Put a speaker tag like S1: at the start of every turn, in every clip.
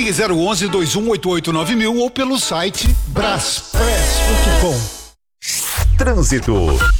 S1: Ligue 011-2188-9000 ou pelo site braspress.com.
S2: Trânsito.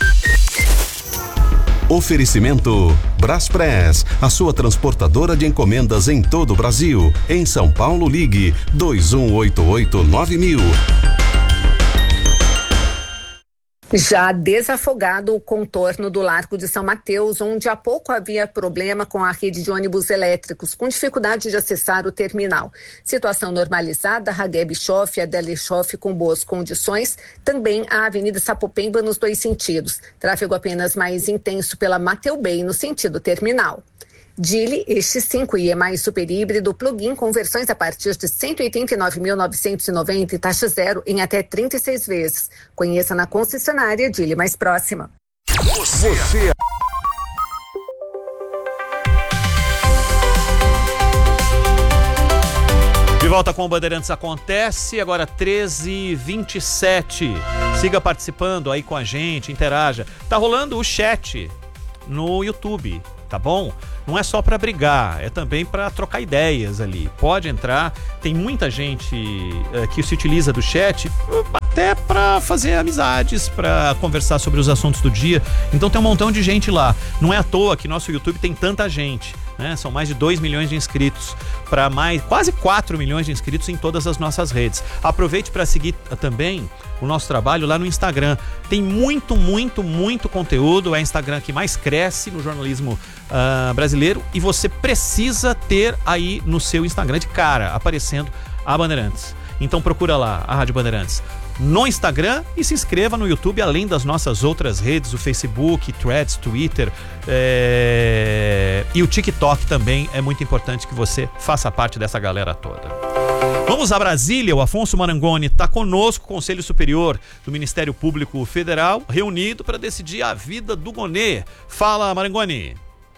S2: Oferecimento Braspress, a sua transportadora de encomendas em todo o Brasil. Em São Paulo, ligue 2188-9000.
S3: Já desafogado o contorno do Largo de São Mateus, onde há pouco havia problema com a rede de ônibus elétricos, com dificuldade de acessar o terminal. Situação normalizada, Ragué Bischoff e Adélio Bischoff com boas condições. Também a Avenida Sapopemba nos dois sentidos. Tráfego apenas mais intenso pela Mateu Bay no sentido terminal. Geely X5 e mais super híbrido plug-in com versões a partir de 189.990 e taxa zero em até 36 vezes. Conheça na concessionária Geely mais próxima.
S2: Você.
S4: De volta com o Bandeirantes Acontece, agora 13h27. Siga participando aí com a gente, interaja. Tá rolando o chat no YouTube, tá bom? Não é só para brigar, é também para trocar ideias ali. Pode entrar, tem muita gente que se utiliza do chat até para fazer amizades, para conversar sobre os assuntos do dia. Então tem um montão de gente lá. Não é à toa que nosso YouTube tem tanta gente, né? São mais de 2 milhões de inscritos, para quase 4 milhões de inscritos em todas as nossas redes. Aproveite para seguir também o nosso trabalho lá no Instagram. Tem muito conteúdo. É o Instagram que mais cresce no jornalismo brasileiro, e você precisa ter aí no seu Instagram de cara aparecendo a Bandeirantes. Então procura lá a Rádio Bandeirantes no Instagram e se inscreva no YouTube, além das nossas outras redes, o Facebook, Threads, Twitter e o TikTok também. É muito importante que você faça parte dessa galera toda. Vamos a Brasília. O Afonso Marangoni está conosco, o Conselho Superior do Ministério Público Federal, reunido para decidir a vida do Gonê. Fala, Marangoni.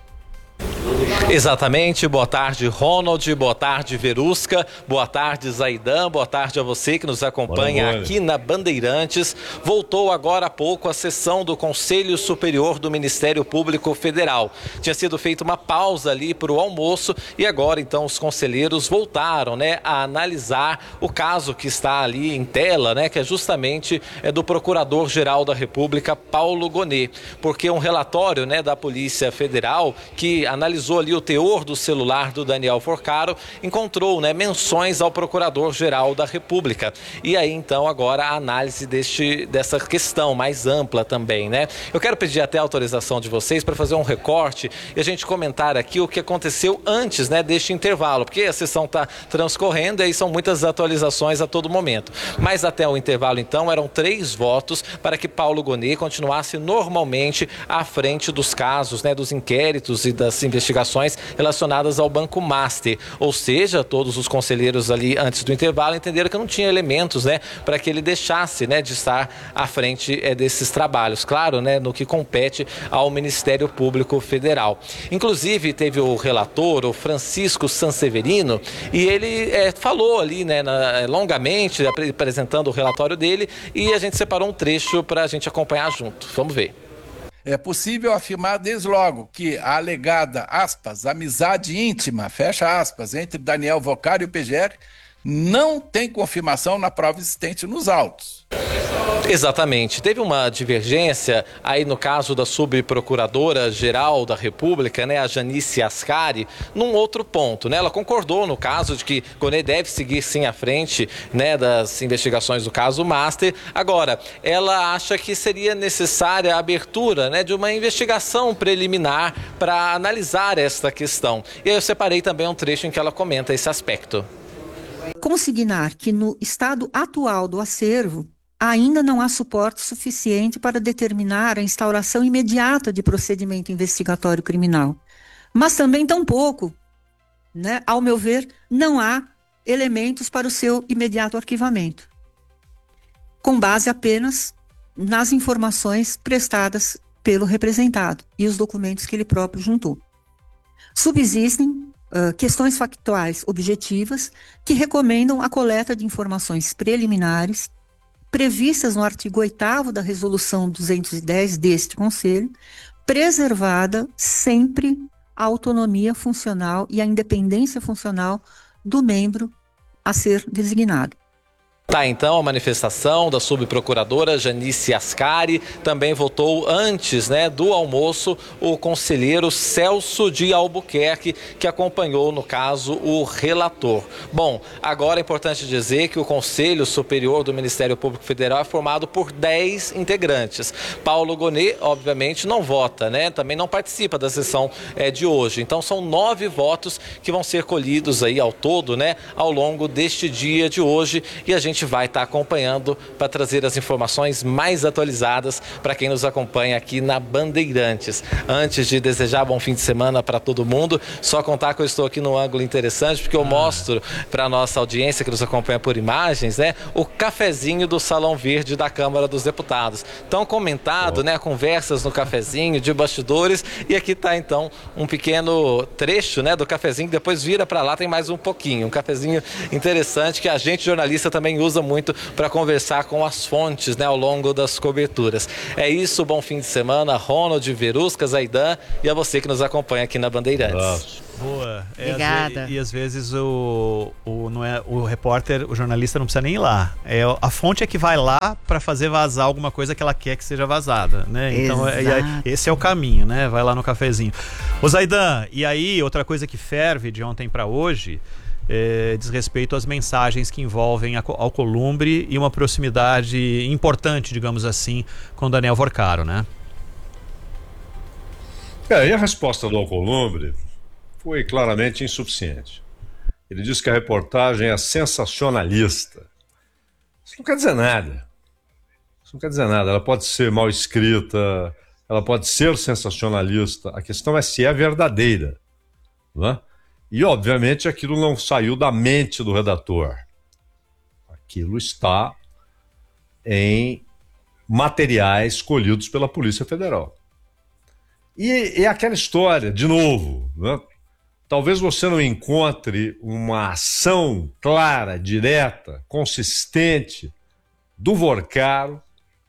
S5: Exatamente, boa tarde Ronald, boa tarde Verusca, boa tarde Zaidan, boa tarde a você que nos acompanha aqui na Bandeirantes. Voltou agora há pouco a sessão do Conselho Superior do Ministério Público Federal. Tinha sido feita uma pausa ali para o almoço e agora então os conselheiros voltaram, né, a analisar o caso que está ali em tela, né, que é justamente do Procurador-Geral da República, Paulo Gonê, porque um relatório, né, da Polícia Federal que analisou ali o teor do celular do Daniel Forcaro, encontrou, né, menções ao Procurador-Geral da República. E aí, então, agora a análise dessa questão mais ampla também, né? Eu quero pedir até a autorização de vocês para fazer um recorte e a gente comentar aqui o que aconteceu antes, né, deste intervalo, porque a sessão está transcorrendo e aí são muitas atualizações a todo momento. Mas até o intervalo, então, eram 3 votos para que Paulo Gonê continuasse normalmente à frente dos casos, né, dos inquéritos e das investigações relacionadas ao Banco Master, ou seja, todos os conselheiros ali antes do intervalo entenderam que não tinha elementos, né, para que ele deixasse, né, de estar à frente desses trabalhos, claro, né, no que compete ao Ministério Público Federal. Inclusive teve o relator, o Francisco Sanseverino, e ele falou ali, né, longamente apresentando o relatório dele, e a gente separou um trecho para a gente acompanhar junto. Vamos ver.
S6: É possível afirmar desde logo que a alegada, aspas, amizade íntima, fecha aspas, entre Daniel Forcaro e o PGR não tem confirmação na prova existente nos autos.
S5: Exatamente. Teve uma divergência aí no caso da subprocuradora-geral da República, né, a Janice Ascari, num outro ponto, né? Ela concordou no caso de que Gonê deve seguir sim à frente, né, das investigações do caso Master. Agora, ela acha que seria necessária a abertura, né, de uma investigação preliminar para analisar esta questão. E aí eu separei também um trecho em que ela comenta esse aspecto.
S7: Consignar que no estado atual do acervo ainda não há suporte suficiente para determinar a instauração imediata de procedimento investigatório criminal. Mas também tampouco, né, ao meu ver, não há elementos para o seu imediato arquivamento, com base apenas nas informações prestadas pelo representado e os documentos que ele próprio juntou. Subsistem questões factuais objetivas que recomendam a coleta de informações preliminares previstas no artigo 8º da Resolução 210 deste Conselho, preservada sempre a autonomia funcional e a independência funcional do membro a ser designado.
S5: Tá, então, a manifestação da subprocuradora Janice Ascari. Também votou antes, do almoço, o conselheiro Celso de Albuquerque, que acompanhou, no caso, o relator. Bom, agora é importante dizer que o Conselho Superior do Ministério Público Federal é formado por 10 integrantes. Paulo Gonet, obviamente, não vota, também não participa da sessão de hoje. Então, são 9 votos que vão ser colhidos aí ao todo, ao longo deste dia de hoje, e a gente vai estar acompanhando para trazer as informações mais atualizadas para quem nos acompanha aqui na Bandeirantes. Antes de desejar bom fim de semana para todo mundo, só contar que eu estou aqui num ângulo interessante, porque eu mostro para a nossa audiência que nos acompanha por imagens, o cafezinho do Salão Verde da Câmara dos Deputados. Tão comentado, conversas no cafezinho, de bastidores, e aqui está então um pequeno trecho, do cafezinho, depois vira para lá, tem mais um pouquinho, um cafezinho interessante que a gente jornalista também usa muito para conversar com as fontes, ao longo das coberturas. É isso, bom fim de semana, Ronald, Verusca, Zaidan, e a você que nos acompanha aqui na Bandeirantes.
S4: Boa.
S8: Obrigada.
S4: E às vezes o repórter, o jornalista não precisa nem ir lá. A fonte é que vai lá para fazer vazar alguma coisa que ela quer que seja vazada, Então esse é o caminho, Vai lá no cafezinho. Ô Zaidan, e aí outra coisa que ferve de ontem para hoje diz respeito às mensagens que envolvem Alcolumbre e uma proximidade importante, digamos assim, com Daniel Vorcaro,
S9: E a resposta do Alcolumbre foi claramente insuficiente. Ele disse que a reportagem é sensacionalista. Isso não quer dizer nada. Isso não quer dizer nada. Ela pode ser mal escrita, ela pode ser sensacionalista. A questão é se é verdadeira, E, obviamente, aquilo não saiu da mente do redator. Aquilo está em materiais colhidos pela Polícia Federal. E é aquela história, de novo, talvez você não encontre uma ação clara, direta, consistente do Vorcaro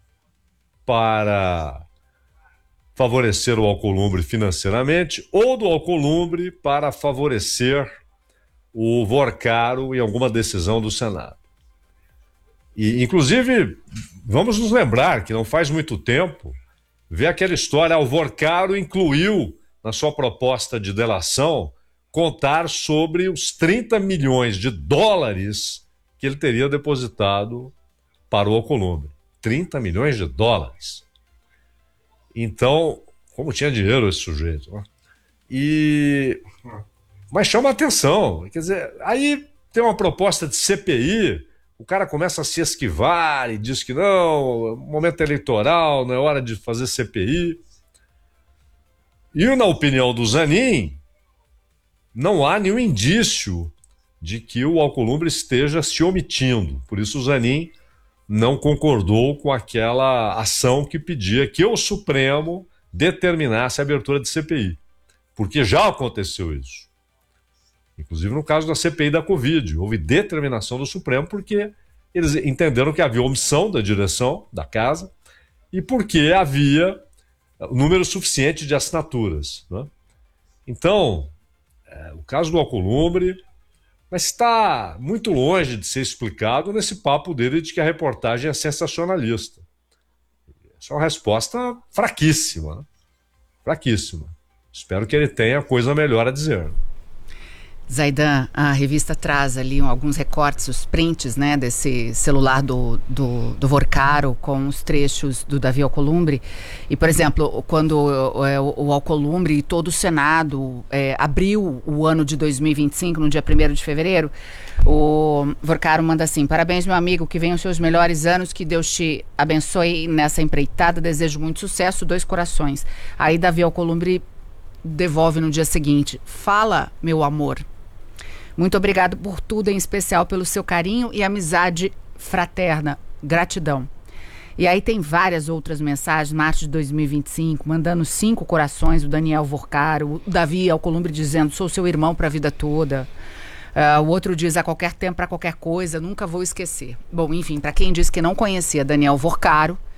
S9: para favorecer o Alcolumbre financeiramente ou do Alcolumbre para favorecer o Vorcaro em alguma decisão do Senado. E, inclusive, vamos nos lembrar que não faz muito tempo, vê aquela história, o Vorcaro incluiu na sua proposta de delação contar sobre os 30 milhões de dólares que ele teria depositado para o Alcolumbre. 30 milhões de dólares. Então, como tinha dinheiro esse sujeito. Mas chama a atenção. Quer dizer, aí tem uma proposta de CPI, o cara começa a se esquivar e diz que não, momento eleitoral, não é hora de fazer CPI. E na opinião do Zanin, não há nenhum indício de que o Alcolumbre esteja se omitindo. Por isso o Zanin não concordou com aquela ação que pedia que o Supremo determinasse a abertura de CPI. Porque já aconteceu isso. Inclusive no caso da CPI da Covid. Houve determinação do Supremo porque eles entenderam que havia omissão da direção da casa e porque havia número suficiente de assinaturas. Então, o caso do Alcolumbre, mas está muito longe de ser explicado nesse papo dele de que a reportagem é sensacionalista. Essa é uma resposta fraquíssima. Fraquíssima. Espero que ele tenha coisa melhor a dizer.
S8: Zaidan, a revista traz ali alguns recortes, os prints, desse celular do Vorcaro com os trechos do Davi Alcolumbre. E, por exemplo, quando o Alcolumbre e todo o Senado abriu o ano de 2025, no dia 1º de fevereiro, o Vorcaro manda assim: parabéns, meu amigo, que venham os seus melhores anos, que Deus te abençoe nessa empreitada, desejo muito sucesso, 2 corações. Aí Davi Alcolumbre devolve no dia seguinte: fala, meu amor. Muito obrigado por tudo, em especial pelo seu carinho e amizade fraterna. Gratidão. E aí tem várias outras mensagens, março de 2025, mandando 5 corações, o Daniel Vorcaro, o Davi Alcolumbre dizendo: sou seu irmão para a vida toda. O outro diz: a qualquer tempo, para qualquer coisa, nunca vou esquecer. Bom, enfim, para quem disse que não conhecia Daniel Vorcaro,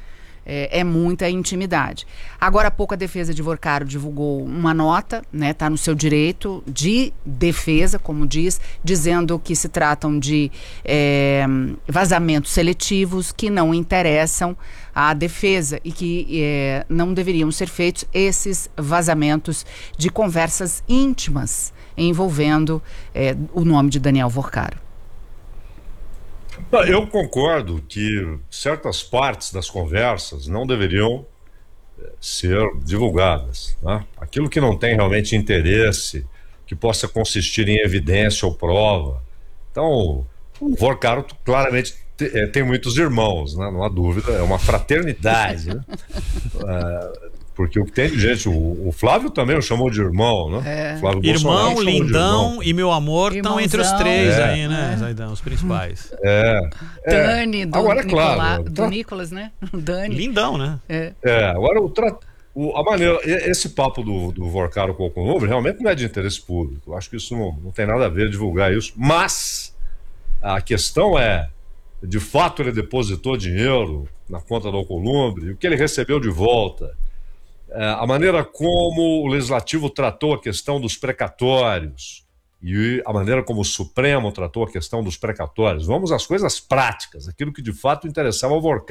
S8: É muita intimidade. Agora há pouco a defesa de Vorcaro divulgou uma nota, né, tá no seu direito de defesa, como diz, dizendo que se tratam de vazamentos seletivos que não interessam à defesa e que não deveriam ser feitos esses vazamentos de conversas íntimas envolvendo o nome de Daniel Vorcaro.
S9: Eu concordo que certas partes das conversas não deveriam ser divulgadas, né? Aquilo que não tem realmente interesse, que possa consistir em evidência ou prova. Então, o Vorcaro claramente tem muitos irmãos, né? Não há dúvida, é uma fraternidade, né? Porque o que tem de gente, o Flávio também o chamou de irmão, né? Flávio
S4: Irmão,
S9: Bolsonaro
S4: Lindão e meu amor estão entre os três aí, né, Zaidan, os principais.
S8: Dani, do,
S9: agora, claro,
S8: do Nicolas, né? Dani.
S4: Lindão, né?
S9: Agora a maneira, esse papo do Vorcaro com o Alcolumbre realmente não é de interesse público. Eu acho que isso não tem nada a ver divulgar isso, mas a questão de fato ele depositou dinheiro na conta do Alcolumbre, e o que ele recebeu de volta. A maneira como o Legislativo tratou a questão dos precatórios e a maneira como o Supremo tratou a questão dos precatórios. Vamos às coisas práticas, aquilo que de fato interessava ao Vorcaro.